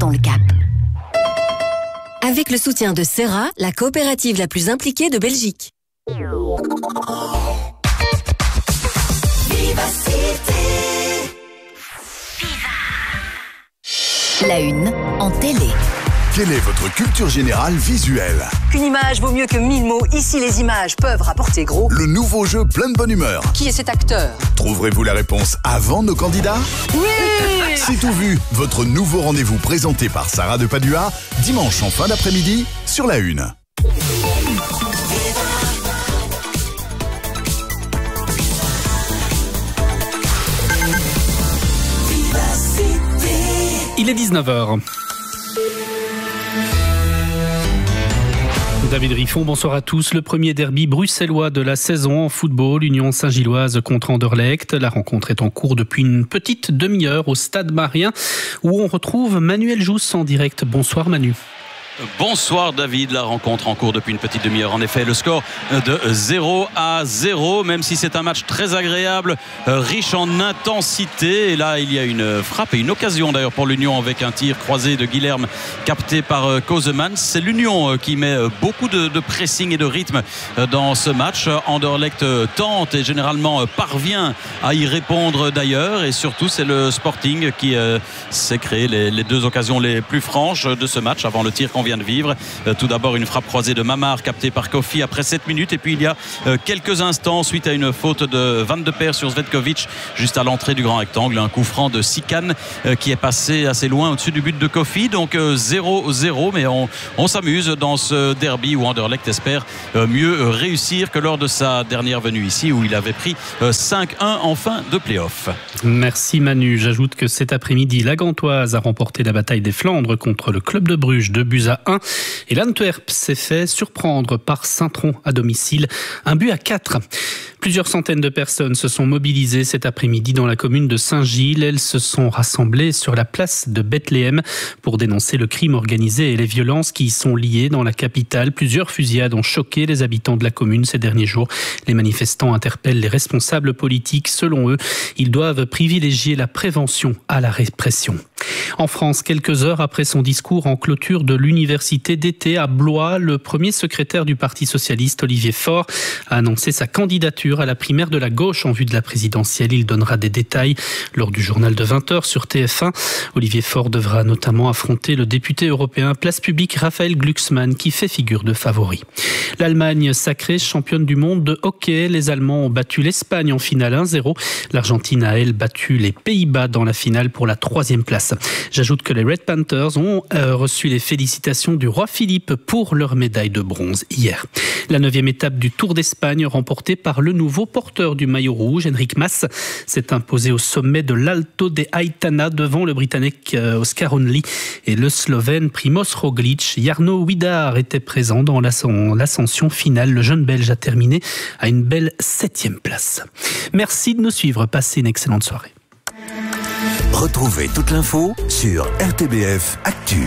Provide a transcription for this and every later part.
passons le cap. Avec le soutien de Serra, la coopérative la plus impliquée de Belgique. La une en télé. Quelle est votre culture générale visuelle? Qu'une image vaut mieux que 1000 mots. Ici, les images peuvent rapporter gros. Le nouveau jeu plein de bonne humeur. Qui est cet acteur? Trouverez-vous la réponse avant nos candidats? Oui! C'est tout vu, votre nouveau rendez-vous présenté par Sarah de Padua, dimanche en fin d'après-midi, sur La Une. Il est 19h. David Riffon, bonsoir à tous. Le premier derby bruxellois de la saison en football, Union Saint-Gilloise contre Anderlecht. La rencontre est en cours depuis une petite demi-heure au Stade Marien où on retrouve Manuel Jousse en direct. Bonsoir Manu. Bonsoir David, la rencontre en cours depuis une petite demi-heure. En effet, le score de 0-0, même si c'est un match très agréable, riche en intensité. Et là, il y a une frappe et une occasion d'ailleurs pour l'Union avec un tir croisé de Guilherme capté par Kozeman. C'est l'Union qui met beaucoup de pressing et de rythme dans ce match. Anderlecht tente et généralement parvient à y répondre d'ailleurs. Et surtout, c'est le Sporting qui s'est créé les deux occasions les plus franches de ce match avant le tir qu'on vient de vivre. Tout d'abord une frappe croisée de Mamar captée par Kofi après 7 minutes et puis il y a quelques instants suite à une faute de Van de Peer sur Zvetkovic juste à l'entrée du grand rectangle, un coup franc de Sikan qui est passé assez loin au-dessus du but de Kofi. Donc 0-0, mais on s'amuse dans ce derby où Anderlecht espère mieux réussir que lors de sa dernière venue ici où il avait pris 5-1 en fin de play-off. Merci Manu. J'ajoute que cet après-midi, la Gantoise a remporté la bataille des Flandres contre le club de Bruges, 2-1. Et l'Antwerp s'est fait surprendre par Saint-Tron à domicile, 1-4. Plusieurs centaines de personnes se sont mobilisées cet après-midi dans la commune de Saint-Gilles. Elles se sont rassemblées sur la place de Bethléem pour dénoncer le crime organisé et les violences qui y sont liées dans la capitale. Plusieurs fusillades ont choqué les habitants de la commune ces derniers jours. Les manifestants interpellent les responsables politiques. Selon eux, ils doivent privilégier la prévention à la répression. En France, quelques heures après son discours en clôture de l'université d'été à Blois, le premier secrétaire du Parti socialiste, Olivier Faure, a annoncé sa candidature à la primaire de la gauche en vue de la présidentielle. Il donnera des détails lors du journal de 20h sur TF1. Olivier Faure devra notamment affronter le député européen Place Publique Raphaël Glucksmann qui fait figure de favori. L'Allemagne sacrée championne du monde de hockey. Les Allemands ont battu l'Espagne en finale 1-0. L'Argentine a, elle, battu les Pays-Bas dans la finale pour la 3e place. J'ajoute que les Red Panthers ont reçu les félicitations du roi Philippe pour leur médaille de bronze hier. La 9e étape du Tour d'Espagne remportée par le nouveau porteur du maillot rouge, Enric Mas, s'est imposé au sommet de l'Alto de Aitana devant le Britannique Oscar Onley et le Slovène Primoz Roglic. Jarno Widar était présent dans l'ascension finale. Le jeune Belge a terminé à une belle 7e place. Merci de nous suivre. Passez une excellente soirée. Retrouvez toute l'info sur RTBF Actu.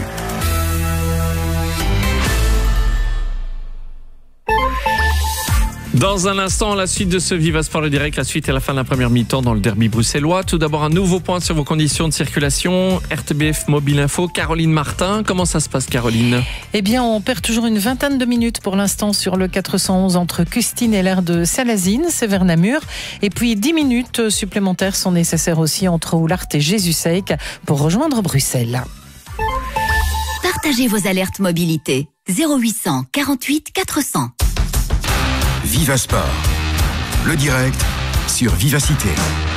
Dans un instant, la suite de ce Viva Sport le direct, la suite et la fin de la première mi-temps dans le derby bruxellois. Tout d'abord, un nouveau point sur vos conditions de circulation. RTBF Mobile Info, Caroline Martin. Comment ça se passe, Caroline ? Eh bien, on perd toujours une vingtaine de minutes pour l'instant sur le 411 entre Custine et l'aire de Salazine, c'est vers Namur. Et puis 10 minutes supplémentaires sont nécessaires aussi entre Oulart et Jésus-Sec pour rejoindre Bruxelles. Partagez vos alertes mobilité. 0800 48 400. Viva Sport, le direct sur Vivacité.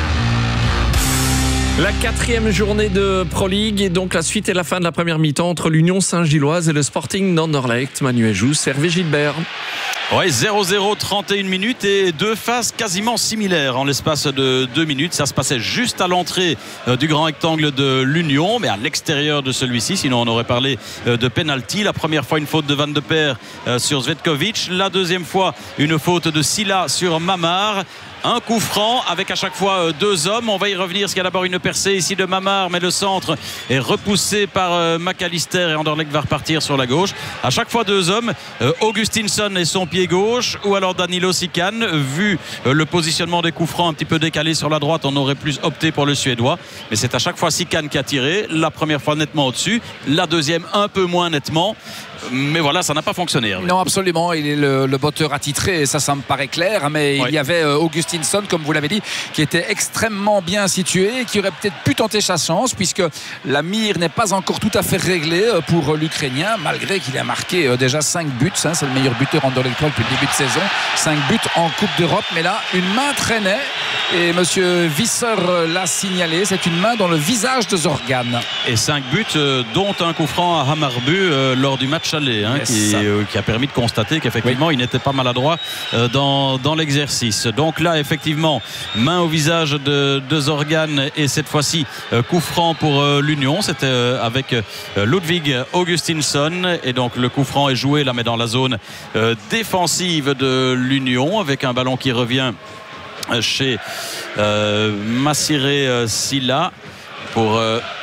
La 4e journée de Pro League et donc la suite et la fin de la première mi-temps entre l'Union Saint-Gilloise et le Sporting d'Anderlecht. Manuel Jousse, Hervé Gilbert. Ouais, 0-0, 31 minutes et deux phases quasiment similaires en l'espace de 2 minutes. Ça se passait juste à l'entrée du grand rectangle de l'Union, mais à l'extérieur de celui-ci. Sinon, on aurait parlé de penalty. La première fois, une faute de Van de Peer sur Zvetkovic. La deuxième fois, une faute de Silla sur Mamar. Un coup franc avec à chaque fois 2 hommes. On va y revenir parce qu'il y a d'abord une percée ici de Mamar, mais le centre est repoussé par McAllister et Anderlecht va repartir sur la gauche. À chaque fois 2 hommes. Augustinsson et son pied pied gauche, ou alors Danilo Sican. Vu le positionnement des coups francs un petit peu décalé sur la droite, on aurait plus opté pour le Suédois, mais c'est à chaque fois Sican qui a tiré, la première fois nettement au-dessus, la deuxième un peu moins nettement. Mais voilà, ça n'a pas fonctionné. Non, absolument. Il est le botteur attitré et ça me paraît clair. Mais il y avait Augustinsson, comme vous l'avez dit, qui était extrêmement bien situé et qui aurait peut-être pu tenter sa chance, puisque la mire n'est pas encore tout à fait réglée pour l'Ukrainien, malgré qu'il a marqué déjà 5 buts. C'est le meilleur buteur Anderlecht depuis le début de saison. 5 buts en Coupe d'Europe. Mais là, une main traînait et monsieur Visser l'a signalé. C'est une main dans le visage de Zorgan. Et 5 buts, dont un coup franc à Hammarby lors du match aller, qui a permis de constater qu'effectivement il n'était pas maladroit dans l'exercice. Donc là, effectivement, main au visage de Zorgan, et cette fois-ci coup franc pour l'Union. C'était avec Ludwig Augustinsson, et donc le coup franc est joué là, mais dans la zone défensive de l'Union, avec un ballon qui revient chez Massiré Silla pour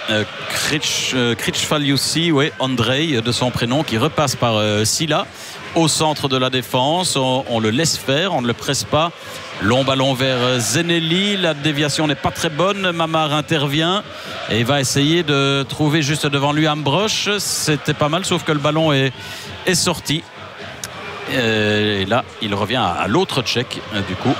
Kricfaliusi, Andrei de son prénom, qui repasse par Silla au centre de la défense. On le laisse faire, on ne le presse pas. Long ballon vers Zenelli, la déviation n'est pas très bonne. Mamar intervient et va essayer de trouver juste devant lui Ambrosch. C'était pas mal, sauf que le ballon est sorti. Et là, il revient à l'autre Tchèque, du coup,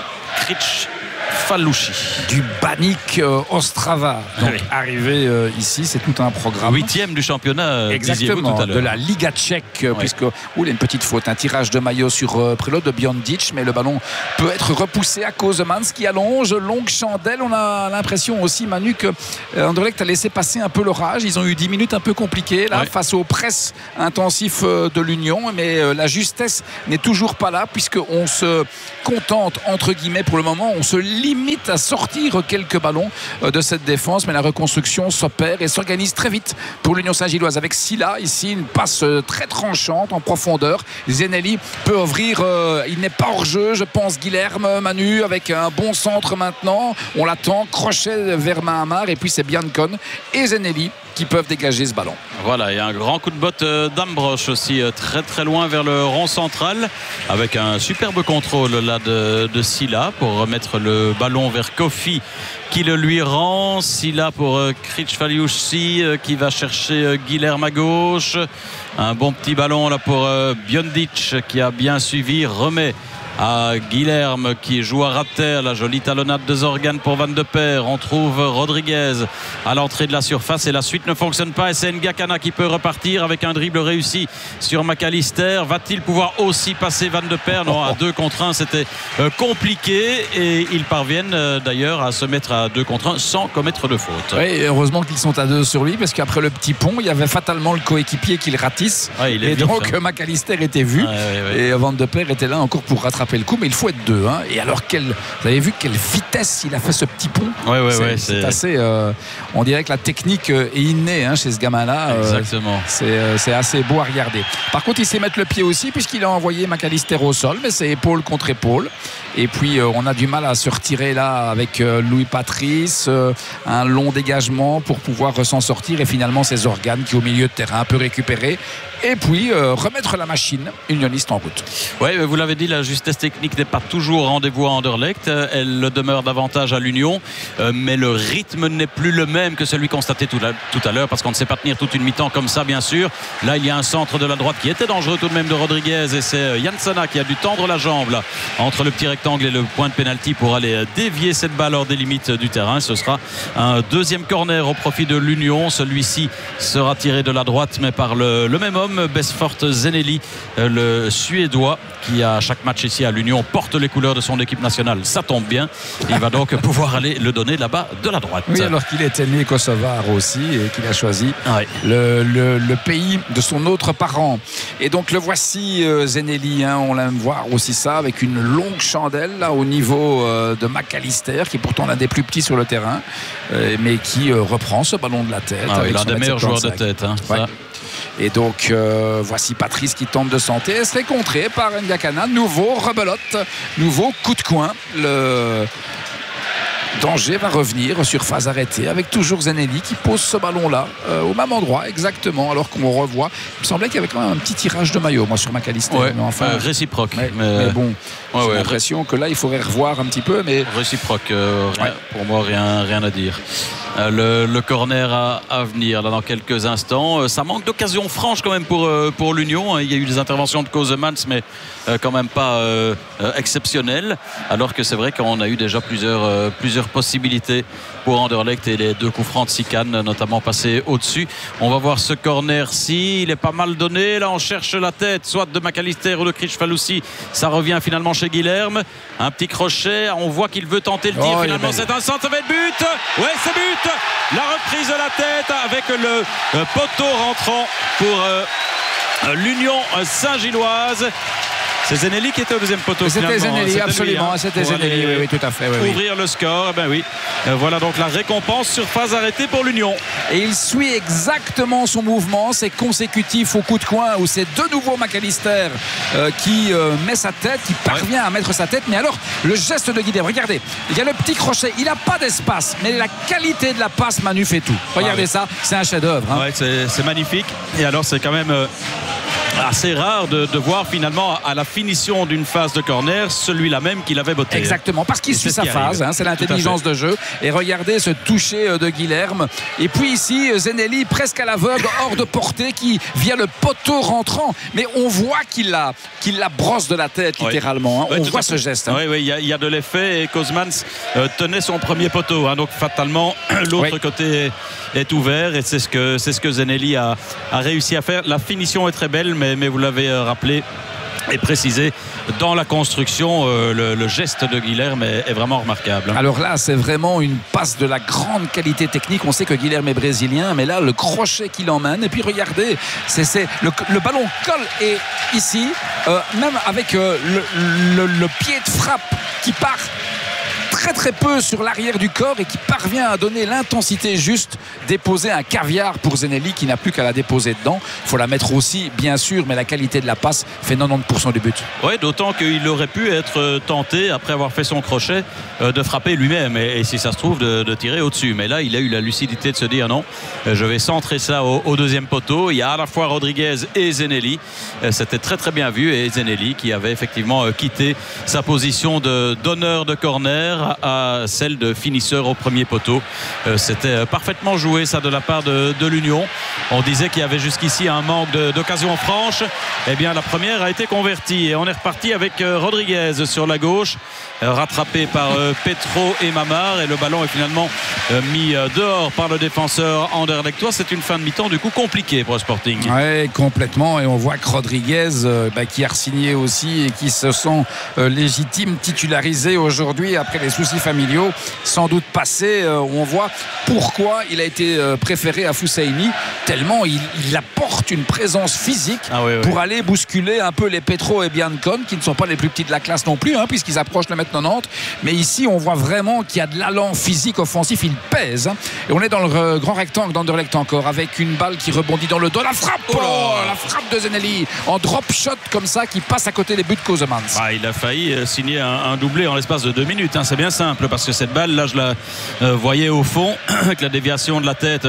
Kricfaliusi. Du Baník Ostrava. Donc arrivé ici, c'est tout un programme. 8e du championnat, exactement, tout à l'heure. de la Liga tchèque, puisque il y a une petite faute, un tirage de maillot sur Prelot de Biondic, mais le ballon peut être repoussé à cause de Mans qui allonge, longue chandelle. On a l'impression aussi, Manu, que Anderlecht a laissé passer un peu l'orage. Ils ont eu 10 minutes un peu compliquées là, face aux presses intensifs de l'Union, mais la justesse n'est toujours pas là, puisqu'on se contente, entre guillemets, pour le moment, on se limite à sortir quelques ballons de cette défense, mais la reconstruction s'opère et s'organise très vite pour l'Union Saint-Gilloise, avec Silla ici, une passe très tranchante en profondeur. Zenelli peut ouvrir, il n'est pas hors jeu, je pense. Guilherme, Manu, avec un bon centre maintenant, on l'attend, crochet vers Mahamar, et puis c'est Biancon et Zenelli qui peuvent dégager ce ballon. Voilà, et un grand coup de botte d'Ambrosch aussi, très très loin vers le rond central, avec un superbe contrôle là de Silla pour remettre le ballon vers Kofi, qui le lui rend. Silla pour Kricfaliusi, qui va chercher Guilherme à gauche. Un bon petit ballon là pour Biondic, qui a bien suivi, remet à Guilherme qui joue à ras de terre. La jolie talonnade de Zorgan pour Van de Peer. On trouve Rodriguez à l'entrée de la surface et la suite ne fonctionne pas, et c'est Ngakana qui peut repartir avec un dribble réussi sur McAllister. Va-t-il pouvoir aussi passer Van de Peer? Non, à 2 contre 1 c'était compliqué, et ils parviennent d'ailleurs à se mettre à 2 contre 1 sans commettre de faute. Oui, heureusement qu'ils sont à 2 sur lui, parce qu'après le petit pont il y avait fatalement le coéquipier qui le ratisse, et donc McAllister était vu, et Van de Peer était là encore pour rattraper le coup, mais il faut être 2 hein. Et alors vous avez vu quelle vitesse il a fait ce petit pont. C'est assez on dirait que la technique est innée chez ce gamin là. Exactement. C'est assez beau à regarder. Par contre il sait mettre le pied aussi, puisqu'il a envoyé McAllister au sol, mais c'est épaule contre épaule, et puis on a du mal à se retirer là avec Louis Patrice, un long dégagement pour pouvoir s'en sortir, et finalement c'est Zorgan qui au milieu de terrain peut récupérer et puis remettre la machine unioniste en route. Oui, vous l'avez dit, la justesse technique n'est pas toujours au rendez-vous à Anderlecht. Elle demeure davantage à l'Union, mais le rythme n'est plus le même que celui constaté tout à l'heure, parce qu'on ne sait pas tenir toute une mi-temps comme ça, bien sûr. Là, il y a un centre de la droite qui était dangereux tout de même de Rodriguez, et c'est Janssana qui a dû tendre la jambe là, entre le petit rectangle et le point de pénalty pour aller dévier cette balle hors des limites du terrain. Ce sera un deuxième corner au profit de l'Union. Celui-ci sera tiré de la droite, mais par le même homme, Besfort Zenelli, le Suédois, qui à chaque match ici à l'Union porte les couleurs de son équipe nationale. Ça tombe bien, il va donc pouvoir aller le donner là-bas de la droite. Oui, alors qu'il était né kosovar aussi, et qu'il a choisi le pays de son autre parent. Et donc le voici, Zenelli, on l'aime voir aussi ça, avec une longue chandelle là au niveau de McAllister, qui est pourtant l'un des plus petits sur le terrain, mais qui reprend ce ballon de la tête. L'un des meilleurs joueurs de tête. Ça. Et donc voici Patrice qui tente de santé, et serait contré par Ngakana. Nouveau rebelote, nouveau coup de coin. Danger va revenir sur phase arrêtée avec toujours Zenelli qui pose ce ballon-là au même endroit exactement, alors qu'on revoit. Il me semblait qu'il y avait quand même un petit tirage de maillot, moi, sur McAllister. Ouais, mais enfin, réciproque. Mais bon, j'ai l'impression que là, il faudrait revoir un petit peu. Mais réciproque, pour moi, rien à dire. Le corner à venir là dans quelques instants. Ça manque d'occasion franche quand même pour l'Union. Il y a eu des interventions de Kosemans, mais quand même pas exceptionnelles. Alors que c'est vrai qu'on a eu déjà plusieurs possibilités pour Anderlecht et les 2 coups francs de Sican notamment passés au-dessus. On va voir ce corner-ci. Il est pas mal donné. Là, on cherche la tête, soit de McAllister ou de Kricfalusi. Ça revient finalement chez Guilherme. Un petit crochet. On voit qu'il veut tenter le tir. Finalement, c'est un centre. Ça va être but. Ouais, c'est but. La reprise de la tête avec le poteau rentrant pour l'Union Saint-Gilloise. C'est Zenelli qui était au deuxième poteau. C'était Zenelli, absolument. Lui, c'était Zenelli, oui, tout à fait. Oui, ouvrir le score, ben oui. Voilà donc la récompense sur phase arrêtée pour l'Union. Et il suit exactement son mouvement. C'est consécutif au coup de coin où c'est de nouveau McAllister qui met sa tête, qui parvient à mettre sa tête. Mais alors, le geste de Guilherme, regardez, il y a le petit crochet. Il n'a pas d'espace, mais la qualité de la passe, Manu, fait tout. Regardez ça, c'est un chef-d'œuvre. Hein. Ouais, c'est magnifique. Et alors, c'est quand même assez rare de voir finalement à la finition d'une phase de corner celui-là même qu'il avait botté. Exactement, parce qu'il suit sa phase, c'est l'intelligence de jeu. Et regardez ce toucher de Guilherme. Et puis ici, Zenelli presque à l'aveugle, hors de portée, qui via le poteau rentrant. Mais on voit qu'il la brosse de la tête littéralement. On voit ce geste. Oui, il y a de l'effet. Et Kosemans tenait son premier poteau. Donc fatalement, l'autre côté est ouvert. Et c'est ce que Zenelli a réussi à faire. La finition est très belle, mais vous l'avez rappelé et précisé dans la construction, le geste de Guilherme est vraiment remarquable. Alors là, c'est vraiment une passe de la grande qualité technique. On sait que Guilherme est brésilien, mais là, le crochet qu'il emmène, et puis regardez, le ballon colle, et ici, même avec le pied de frappe qui part très très peu sur l'arrière du corps et qui parvient à donner l'intensité juste, déposer un caviar pour Zenelli qui n'a plus qu'à la déposer dedans. Il faut la mettre aussi, bien sûr, mais la qualité de la passe fait 90% du but. Oui, d'autant qu'il aurait pu être tenté, après avoir fait son crochet, de frapper lui-même et si ça se trouve de tirer au-dessus. Mais là, il a eu la lucidité de se dire non, je vais centrer ça au deuxième poteau. Il y a à la fois Rodriguez et Zenelli. C'était très très bien vu, et Zenelli qui avait effectivement quitté sa position d'honneur de corner à celle de finisseur au premier poteau. C'était parfaitement joué ça de la part de l'Union. On disait qu'il y avait jusqu'ici un manque d'occasion franche. Eh bien, la première a été convertie et on est reparti avec Rodriguez sur la gauche, rattrapé par Petro et Mamar, et le ballon est finalement mis dehors par le défenseur anderlechtois. C'est une fin de mi-temps du coup compliquée pour le Sporting. Oui, complètement, et on voit que Rodriguez qui a re-signé aussi et qui se sent légitime, titularisé aujourd'hui après les soucis familiaux sans doute passés. On voit pourquoi il a été préféré à Foussaini, tellement il apporte une présence physique pour aller bousculer un peu les Petro et Biancon, qui ne sont pas les plus petits de la classe non plus, puisqu'ils approchent le mètre 90. Mais ici on voit vraiment qu'il y a de l'allant physique offensif, il pèse, et on est dans le grand rectangle d'Anderlecht encore, avec une balle qui rebondit dans le dos, la frappe la frappe de Zenelli en drop shot comme ça, qui passe à côté des buts de Kosemans. Il a failli signer un doublé en l'espace de 2 minutes, c'est bien simple, parce que cette balle là je la voyais au fond avec la déviation de la tête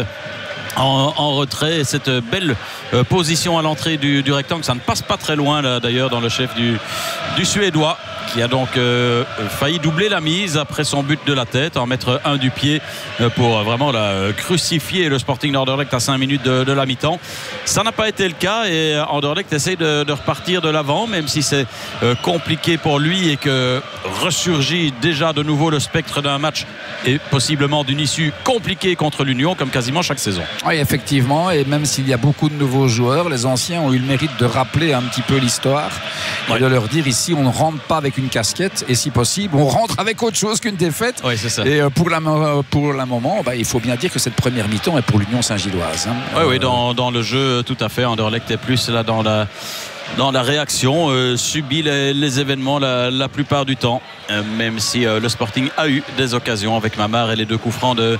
en retrait, et cette belle position à l'entrée du rectangle, ça ne passe pas très loin là, d'ailleurs, dans le chef du Suédois, qui a donc failli doubler la mise après son but de la tête, en mettre un du pied pour vraiment crucifier le Sporting d'Anderlecht à 5 minutes de la mi-temps. Ça n'a pas été le cas, et Anderlecht essaie de repartir de l'avant, même si c'est compliqué pour lui, et que ressurgit déjà de nouveau le spectre d'un match et possiblement d'une issue compliquée contre l'Union, comme quasiment chaque saison. Oui, effectivement, et même s'il y a beaucoup de nouveaux joueurs, les anciens ont eu le mérite de rappeler un petit peu l'histoire et de leur dire ici on ne rentre pas avec une casquette, et si possible on rentre avec autre chose qu'une défaite. Oui, c'est ça. Et pour le moment, il faut bien dire que cette première mi-temps est pour l'Union Saint-Gilloise. Oui, dans le jeu, tout à fait. Anderlecht est plus là dans la réaction, subit les événements la plupart du temps. même si le Sporting a eu des occasions avec Mamar et les 2 coups francs de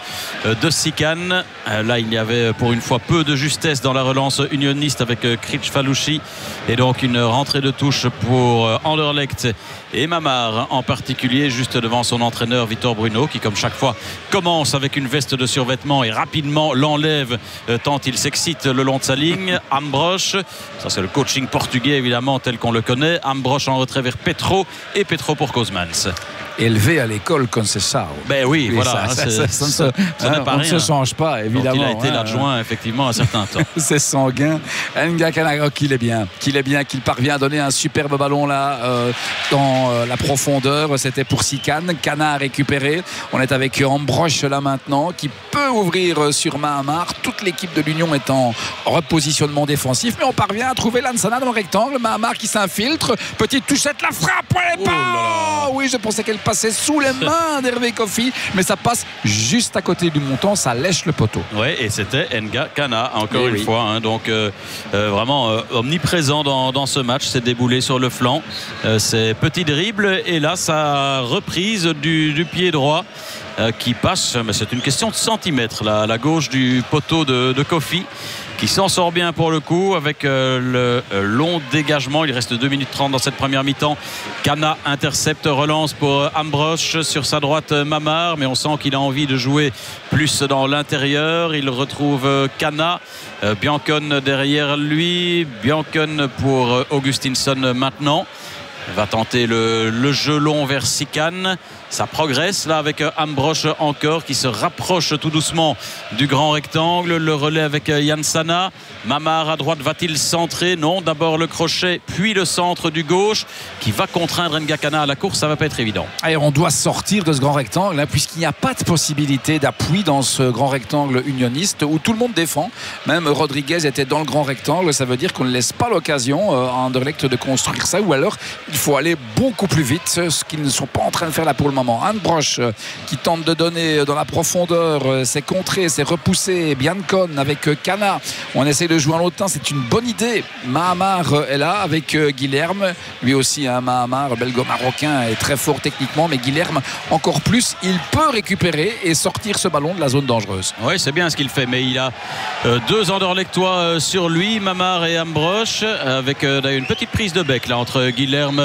Sikan. Là, il y avait pour une fois peu de justesse dans la relance unioniste avec Kric Falouchi, et donc une rentrée de touche pour Anderlecht et Mamar en particulier, juste devant son entraîneur Vitor Bruno, qui comme chaque fois commence avec une veste de survêtement et rapidement l'enlève tant il s'excite le long de sa ligne. Ambrosch, ça c'est le coaching portugais évidemment tel qu'on le connaît. Ambrosch en retrait vers Petro, et Petro pour Kozmans. Élevé à l'école Conceição. Ben oui, voilà. Ça ne se change pas, évidemment. Donc il a été l'adjoint, effectivement, un certain temps. C'est sanguin. Nga Kana, qu'il est bien, qu'il parvient à donner un superbe ballon là dans la profondeur. C'était pour Sikan. Kana a récupéré. On est avec Ambrosch là maintenant, qui peut ouvrir sur Mahamar. Toute l'équipe de l'Union est en repositionnement défensif, mais on parvient à trouver Lansana dans le rectangle. Mahamar qui s'infiltre. Petite touchette, la frappe, elle est pas. Oui, je pensais qu'elle passait sous les mains d'Hervé Kofi, mais ça passe juste à côté du montant, ça lèche le poteau. Oui, et c'était Nga Kana encore une fois, hein, donc vraiment omniprésent dans ce match. C'est déboulé sur le flanc, c'est petit dribble, et là sa reprise du pied droit qui passe, mais c'est une question de centimètres, la gauche du poteau de Kofi, qui s'en sort bien pour le coup avec le long dégagement. Il reste 2 minutes 30 dans cette première mi-temps. Kana intercepte, relance pour Ambrosch, sur sa droite Mamar, mais on sent qu'il a envie de jouer plus dans l'intérieur. Il retrouve Kana, Biancon derrière lui, Biancon pour Augustinsson maintenant. Il va tenter le jeu long vers Sikan. Ça progresse là avec Ambrosch encore, qui se rapproche tout doucement du grand rectangle. Le relais avec Jansana. Mamar à droite, va-t-il centrer? Non, d'abord le crochet puis le centre du gauche qui va contraindre Nga Kana à la course. Ça va pas être évident. Et on doit sortir de ce grand rectangle là, puisqu'il n'y a pas de possibilité d'appui dans ce grand rectangle unioniste où tout le monde défend. Même Rodriguez était dans le grand rectangle. Ça veut dire qu'on ne laisse pas l'occasion à Anderlecht de construire ça, ou alors il faut aller beaucoup plus vite, ce qu'ils ne sont pas en train de faire là pour le moment. Ambrosch qui tente de donner dans la profondeur, c'est contré, c'est repoussé. Biancon avec Kana, on essaie de jouer en l'autre temps, c'est une bonne idée. Mahamar est là avec Guilherme, lui aussi un Mahamar belgo-marocain est très fort techniquement, mais Guilherme encore plus. Il peut récupérer et sortir ce ballon de la zone dangereuse. Oui, c'est bien ce qu'il fait, mais il a 2 Anderlechtois sur lui, Mamar et Ambrosch, avec une petite prise de bec là entre Guilherme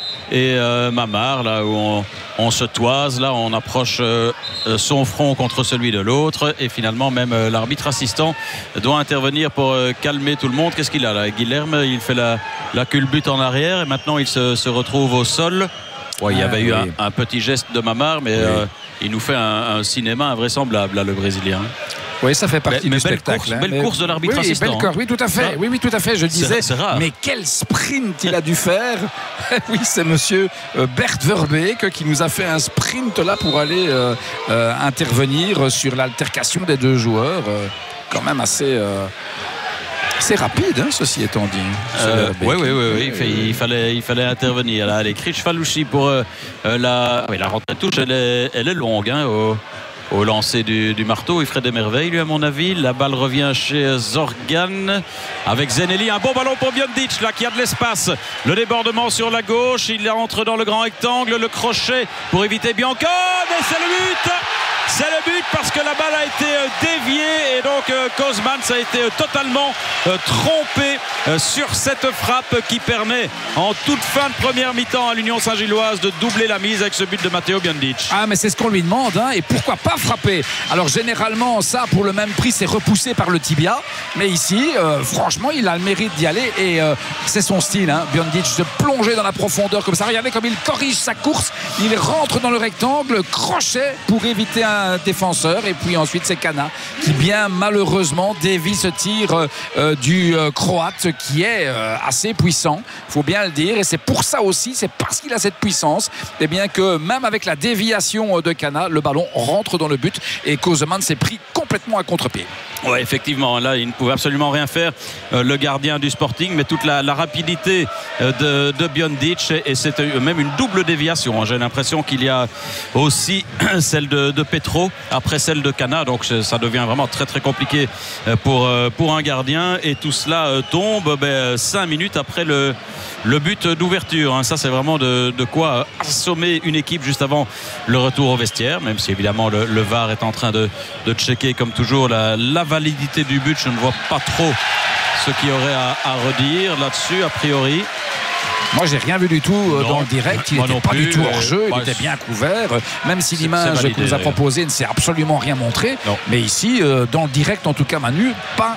et Mamar, là où on se toise, là on approche son front contre celui de l'autre, et finalement même l'arbitre assistant doit intervenir pour calmer tout le monde. Qu'est-ce qu'il a là? Guilherme, il fait la culbute en arrière, et maintenant il se retrouve au sol. Ouais, il y avait eu un petit geste de Mamar, mais il nous fait un cinéma invraisemblable là, le Brésilien. Oui, ça fait partie du spectacle. Belle course de l'arbitre assistant. Oui, tout à fait. Oui, tout à fait. Je disais, c'est rare. Mais quel sprint il a dû faire. Oui, c'est monsieur Bert Verbeek qui nous a fait un sprint là pour aller intervenir sur l'altercation des 2 joueurs. Quand même assez... C'est rapide, hein, ceci étant dit. Oui. Il fallait intervenir. Là, allez, Kric Falouchi pour la rentrée de touche. Elle est longue, hein, au lancer du marteau. Il ferait des merveilles, lui, à mon avis. La balle revient chez Zorgan avec Zeneli. Un bon ballon pour Biondic, là, qui a de l'espace. Le débordement sur la gauche. Il entre dans le grand rectangle. Le crochet pour éviter Biancon. Et c'est le but! C'est le but, parce que la balle a été déviée, et donc Kozmans a été totalement trompé sur cette frappe qui permet en toute fin de première mi-temps à l'Union Saint-Gilloise de doubler la mise avec ce but de Matteo Biondic. Ah, mais c'est ce qu'on lui demande, hein, et pourquoi pas frapper? Alors généralement ça, pour le même prix, c'est repoussé par le tibia, mais ici franchement il a le mérite d'y aller, et c'est son style, hein, Biondic, de plonger dans la profondeur comme ça. Regardez comme il corrige sa course, il rentre dans le rectangle, crochet pour éviter un défenseur, et puis ensuite c'est Kana qui bien malheureusement dévie ce tir du Croate, qui est assez puissant, faut bien le dire, et c'est pour ça aussi, c'est parce qu'il a cette puissance, et bien que même avec la déviation de Kana, le ballon rentre dans le but, et Kozman s'est pris complètement complètement à contre-pied. Ouais, effectivement, là, il ne pouvait absolument rien faire, le gardien du Sporting, mais toute la rapidité de Biondic, et c'est même une double déviation. J'ai l'impression qu'il y a aussi celle de Petro après celle de Cana, donc ça devient vraiment très très compliqué pour un gardien, et tout cela tombe 5 minutes après le but d'ouverture. Ça, c'est vraiment de quoi assommer une équipe juste avant le retour au vestiaire, même si évidemment le VAR est en train de checker comme toujours la validité du but. Je ne vois pas trop ce qu'il y aurait à redire là-dessus, a priori. Moi, j'ai rien vu du tout dans le direct. Il n'était pas du tout hors jeu. Il était bien couvert. Même si l'image que nous a proposée ne s'est absolument rien montré. Non. Mais ici, dans le direct, en tout cas, Manu, pas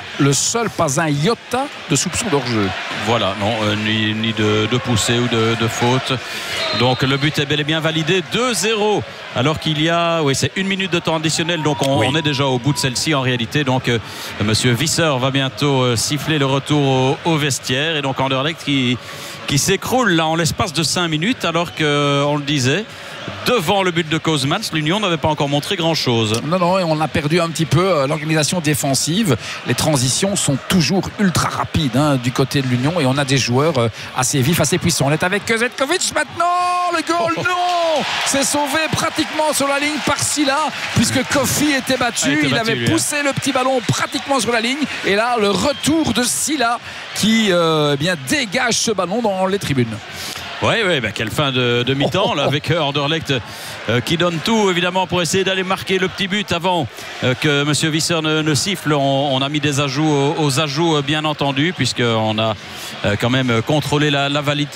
un iota de soupçon d'hors jeu. Voilà, non, ni de poussée ou de faute. Donc le but est bel et bien validé, 2-0. Alors qu'il y a, c'est 1 minute de temps additionnel. Donc on est déjà au bout de celle-ci en réalité. Donc Monsieur Visser va bientôt siffler le retour au vestiaire. Et donc Anderlecht qui s'écroule là en l'espace de 5 minutes, alors qu'on le disait, devant le but de Koosmans, l'Union n'avait pas encore montré grand-chose. Non, et on a perdu un petit peu l'organisation défensive. Les transitions sont toujours ultra rapides du côté de l'Union, et on a des joueurs assez vifs, assez puissants. On est avec Zetkovic maintenant, le goal, non, c'est sauvé pratiquement sur la ligne par Silla, puisque Kofi était battu. Il avait poussé le petit ballon pratiquement sur la ligne, et là le retour de Silla qui dégage ce ballon dans les tribunes. Oui, quelle fin de mi-temps là, avec Anderlecht qui donne tout évidemment pour essayer d'aller marquer le petit but avant que M. Visser ne siffle. On a mis des ajouts aux ajouts bien entendu, puisqu'on a quand même contrôlé la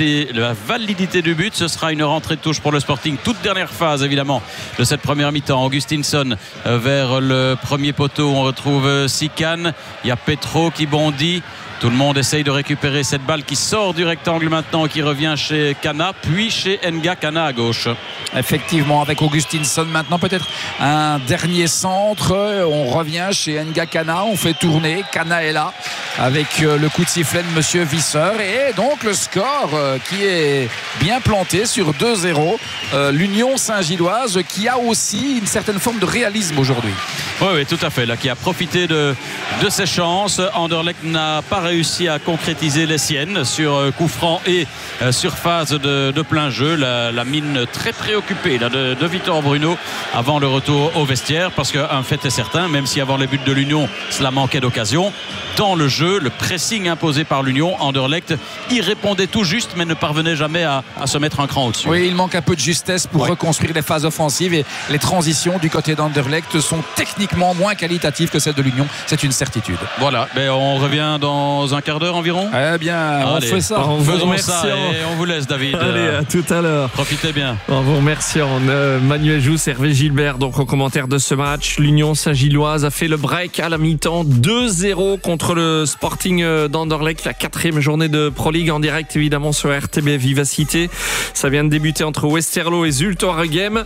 validité du but. Ce sera une rentrée de touche pour le Sporting, toute dernière phase évidemment de cette première mi-temps. Augustinsson vers le premier poteau, on retrouve Sikan, il y a Petro qui bondit. Tout le monde essaye de récupérer cette balle qui sort du rectangle maintenant, qui revient chez Cana, puis chez Nga Cana à gauche. Effectivement, avec Augustinsson maintenant, peut-être un dernier centre. On revient chez Nga Cana, on fait tourner. Cana est là avec le coup de sifflet de Monsieur Visser. Et donc le score qui est bien planté sur 2-0. L'Union Saint-Gilloise qui a aussi une certaine forme de réalisme aujourd'hui. Oui, tout à fait. Là, qui a profité de ses chances. Anderlecht n'a pas réussi à concrétiser les siennes sur coup franc et sur phase de plein jeu. La mine très préoccupée là, de Victor Bruno avant le retour au vestiaire, parce qu'un fait est certain, même si avant les buts de l'Union cela manquait d'occasion, dans le jeu, le pressing imposé par l'Union, Anderlecht y répondait tout juste, mais ne parvenait jamais à se mettre un cran au-dessus. Oui, il manque un peu de justesse pour reconstruire les phases offensives, et les transitions du côté d'Anderlecht sont techniquement moins qualitatives que celles de l'Union, c'est une certitude. Voilà, on revient dans un quart d'heure environ. Eh bien, on fait ça. Faisons ça et on vous laisse, David. Allez, à tout à l'heure. Profitez bien. En vous remerciant, Manuel Jousse, Hervé Gilbert, donc au commentaire de ce match. L'Union Saint-Gilloise a fait le break à la mi-temps, 2-0 contre le Sporting d'Anderlecht, la 4e journée de Pro League en direct évidemment sur RTB Vivacité. Ça vient de débuter entre Westerlo et Zulte Waregem.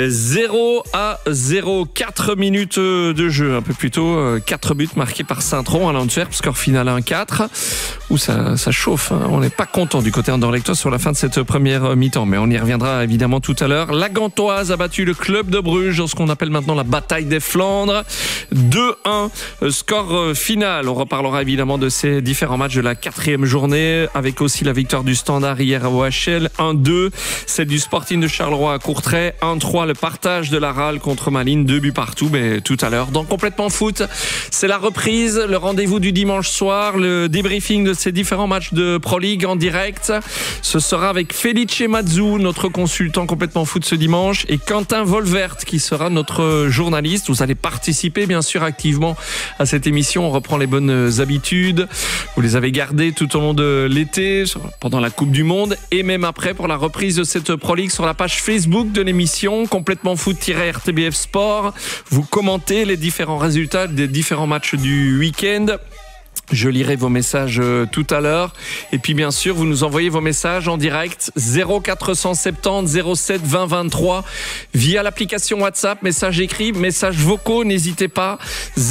0-0, 4 minutes de jeu, un peu plus tôt, 4 buts marqués par Saint-Tron à l'Antwerp, score final 1-4. Où ça chauffe, on n'est pas content du côté anderlechtois sur la fin de cette première mi-temps, mais on y reviendra évidemment tout à l'heure. La Gantoise a battu le club de Bruges dans ce qu'on appelle maintenant la bataille des Flandres, 2-1, score final. On reparlera évidemment de ces différents matchs de la 4e journée, avec aussi la victoire du Standard hier à OHL, 1-2, celle du Sporting de Charleroi à Courtrai, 1-3, le partage de la RAL contre Malines, 2 buts partout, mais tout à l'heure. Dans Complètement Foot, c'est la reprise, le rendez-vous du dimanche soir, le débriefing de ces différents matchs de Pro League en direct. Ce sera avec Felice Mazzu, notre consultant Complètement Foot ce dimanche, et Quentin Volvert qui sera notre journaliste. Vous allez participer bien sûr activement à cette émission. On reprend les bonnes habitudes. Vous les avez gardées tout au long de l'été, pendant la Coupe du Monde et même après pour la reprise de cette Pro League sur la page Facebook de l'émission Complètement Foot-RTBF Sport. Vous commentez les différents résultats des différents matchs du week-end. Je lirai vos messages tout à l'heure. Et puis bien sûr, vous nous envoyez vos messages en direct 0470 07 20 23 via l'application WhatsApp, messages écrits, messages vocaux, n'hésitez pas.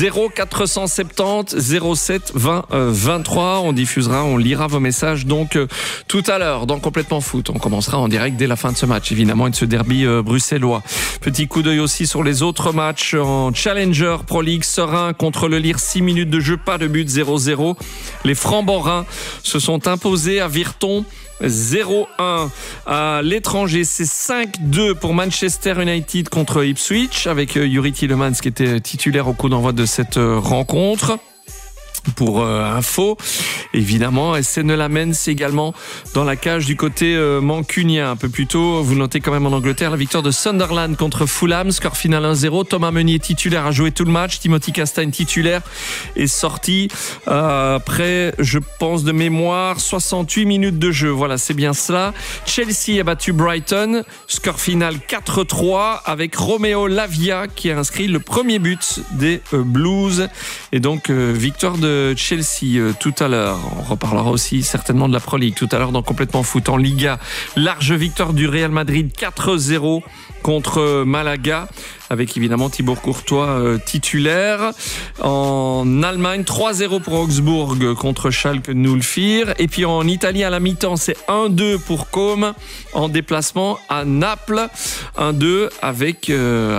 0470 07 20 23. On diffusera, on lira vos messages donc tout à l'heure dans Complètement Foot. On commencera en direct dès la fin de ce match, évidemment, et de ce derby bruxellois. Petit coup d'œil aussi sur les autres matchs en Challenger Pro League. Serein contre le Lire, 6 minutes de jeu, pas de but, 0-0. Les Francs-Borins se sont imposés à Virton 0-1 à l'étranger. C'est 5-2 pour Manchester United contre Ipswich avec Yuri Tielemans qui était titulaire au coup d'envoi de cette rencontre. Pour info, évidemment, SC Neulamens également dans la cage du côté mancunien. Un peu plus tôt, vous notez quand même en Angleterre la victoire de Sunderland contre Fulham, score final 1-0. Thomas Meunier titulaire a joué tout le match. Timothy Castagne titulaire est sorti après, je pense de mémoire, 68 minutes de jeu. Voilà, c'est bien cela. Chelsea a battu Brighton, score final 4-3 avec Romeo Lavia qui a inscrit le premier but des Blues. Et donc, victoire de Chelsea tout à l'heure. On reparlera aussi certainement de la Pro League tout à l'heure dans Complètement Foot. En Liga, large victoire du Real Madrid 4-0 contre Malaga avec évidemment Thibaut Courtois titulaire. En Allemagne, 3-0 pour Augsbourg contre Schalke 04. Et puis en Italie, à la mi-temps, c'est 1-2 pour Côme en déplacement à Naples. 1-2 avec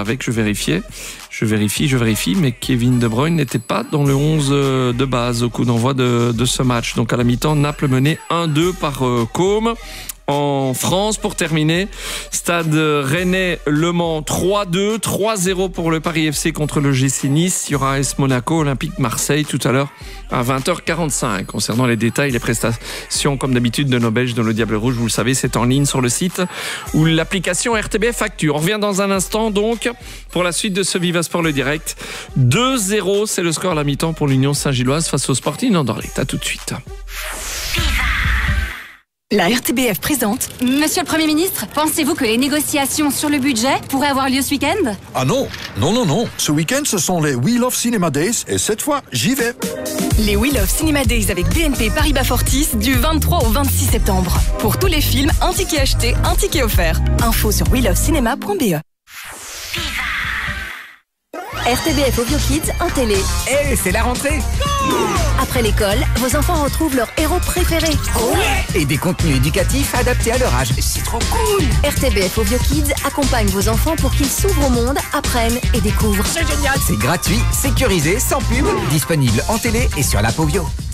je vérifie, mais Kevin De Bruyne n'était pas dans le 11 de base au coup d'envoi de ce match. Donc à la mi-temps, Naples menait 1-2 par Côme. En France, pour terminer, Stade Rennais-Le Mans 3-2, 3-0 pour le Paris FC contre le GC Nice. Il y aura AS Monaco, Olympique Marseille tout à l'heure à 20h45. Concernant les détails, les prestations comme d'habitude de nos Belges dans le Diable Rouge, vous le savez, c'est en ligne sur le site ou l'application RTBF Actu. On revient dans un instant donc pour la suite de ce Viva Sport le direct. 2-0, c'est le score à la mi-temps pour l'Union Saint-Gilloise face au Sporting Anderlecht. À tout de suite. La RTBF présente. Monsieur le Premier ministre, pensez-vous que les négociations sur le budget pourraient avoir lieu ce week-end ? Ah non. Ce week-end, ce sont les We Love Cinema Days et cette fois, j'y vais. Les We Love Cinema Days avec BNP Paribas Fortis du 23 au 26 septembre. Pour tous les films, un ticket acheté, un ticket offert. Info sur welovecinema.be. RTBF Ovio Kids en télé. C'est la rentrée. Après l'école, vos enfants retrouvent leur héros préféré. Et des contenus éducatifs adaptés à leur âge. C'est trop cool. RTBF Ovio Kids accompagne vos enfants pour qu'ils s'ouvrent au monde, apprennent et découvrent. C'est génial. C'est gratuit, sécurisé, sans pub. Disponible en télé et sur l'app Ovio.